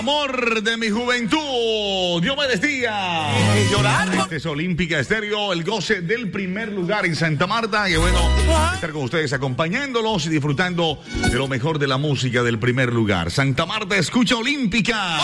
Amor de mi juventud, Diomedes Díaz. Este es Olímpica Estéreo, el goce del primer lugar en Santa Marta. Y bueno, estar con ustedes acompañándolos y disfrutando de lo mejor de la música del primer lugar. Santa Marta escucha Olímpica.